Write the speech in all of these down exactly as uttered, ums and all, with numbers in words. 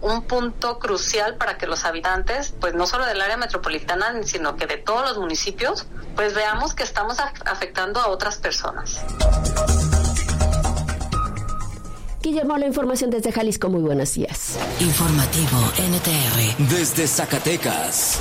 un punto crucial para que los habitantes, pues no solo del área metropolitana, sino que de todos los municipios, pues veamos que estamos afectando a otras personas. Guillermo, la información desde Jalisco. Muy buenos días. Informativo N T R desde Zacatecas.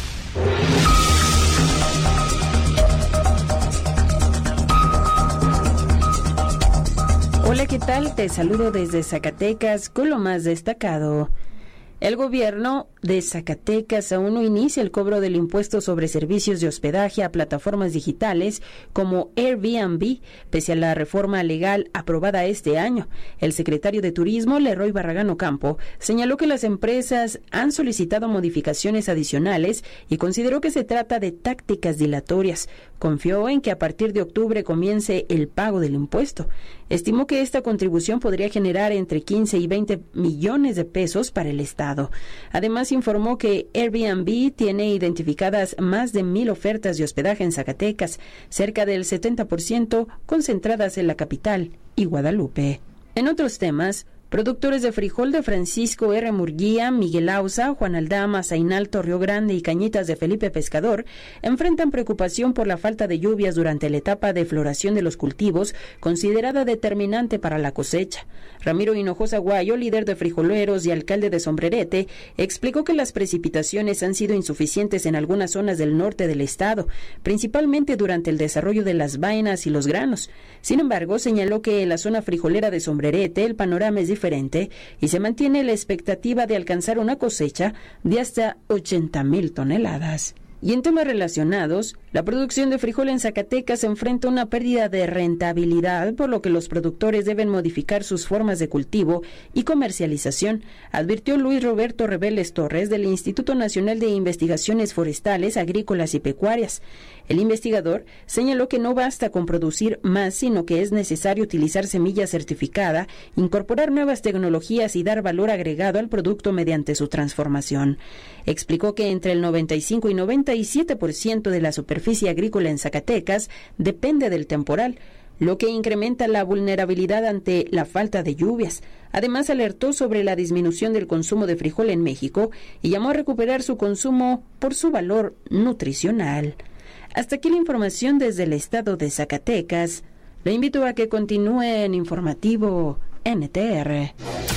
Hola, ¿qué tal? Te saludo desde Zacatecas con lo más destacado. El gobierno de Zacatecas aún no inicia el cobro del impuesto sobre servicios de hospedaje a plataformas digitales como Airbnb, pese a la reforma legal aprobada este año. El secretario de Turismo, Leroy Barragán Ocampo, señaló que las empresas han solicitado modificaciones adicionales y consideró que se trata de tácticas dilatorias. Confió en que a partir de octubre comience el pago del impuesto. Estimó que esta contribución podría generar entre quince y veinte millones de pesos para el Estado. Además, informó que Airbnb tiene identificadas más de mil ofertas de hospedaje en Zacatecas, cerca del setenta por ciento concentradas en la capital y Guadalupe. En otros temas, productores de frijol de Francisco R. Murguía, Miguel Auza, Juan Aldama, Zainalto, Río Grande y Cañitas de Felipe Pescador enfrentan preocupación por la falta de lluvias durante la etapa de floración de los cultivos, considerada determinante para la cosecha. Ramiro Hinojosa Guayo, líder de frijoleros y alcalde de Sombrerete, explicó que las precipitaciones han sido insuficientes en algunas zonas del norte del estado, principalmente durante el desarrollo de las vainas y los granos. Sin embargo, señaló que en la zona frijolera de Sombrerete el panorama es diferente y se mantiene la expectativa de alcanzar una cosecha de hasta ochenta mil toneladas. Y en temas relacionados, la producción de frijol en Zacatecas enfrenta una pérdida de rentabilidad, por lo que los productores deben modificar sus formas de cultivo y comercialización, advirtió Luis Roberto Reveles Torres del Instituto Nacional de Investigaciones Forestales, Agrícolas y Pecuarias. El investigador señaló que no basta con producir más, sino que es necesario utilizar semilla certificada, incorporar nuevas tecnologías y dar valor agregado al producto mediante su transformación. Explicó que entre el noventa y cinco y noventa y siete por ciento de la superficie agrícola en Zacatecas depende del temporal, lo que incrementa la vulnerabilidad ante la falta de lluvias. Además, alertó sobre la disminución del consumo de frijol en México y llamó a recuperar su consumo por su valor nutricional. Hasta aquí la información desde el estado de Zacatecas. Le invito a que continúe en Informativo N T R.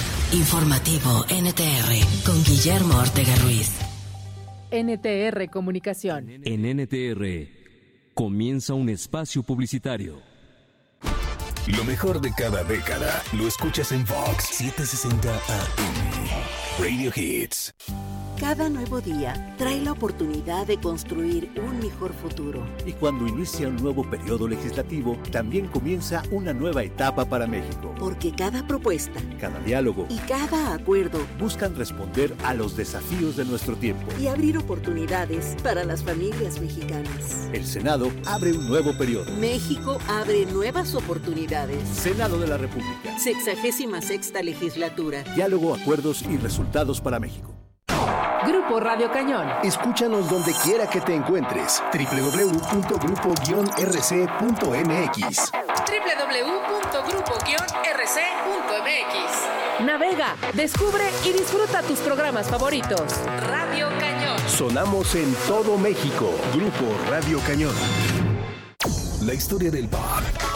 Informativo N T R con Guillermo Ortega Ruiz. N T R Comunicación. En N T R comienza un espacio publicitario. Lo mejor de cada década lo escuchas en Vox setecientos sesenta A M. Radio Hits. Cada nuevo día trae la oportunidad de construir un mejor futuro. Y cuando inicia un nuevo periodo legislativo, también comienza una nueva etapa para México. Porque cada propuesta, cada diálogo y cada acuerdo buscan responder a los desafíos de nuestro tiempo y abrir oportunidades para las familias mexicanas. El Senado abre un nuevo periodo. México abre nuevas oportunidades. Senado de la República. Sexagésima sexta legislatura. Diálogo, acuerdos y resultados para México. Grupo Radio Cañón. Escúchanos donde quiera que te encuentres. doble u doble u doble u punto grupo guion r c punto m x. doble u doble u doble u punto grupo guion r c punto m x. Navega, descubre y disfruta tus programas favoritos. Radio Cañón. Sonamos en todo México. Grupo Radio Cañón. La historia del pop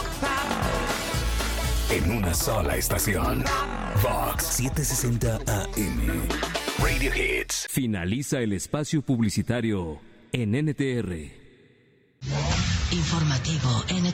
en una sola estación. Vox setecientos sesenta A M. Radio Hits. Finaliza el espacio publicitario en N T R. Informativo N T R.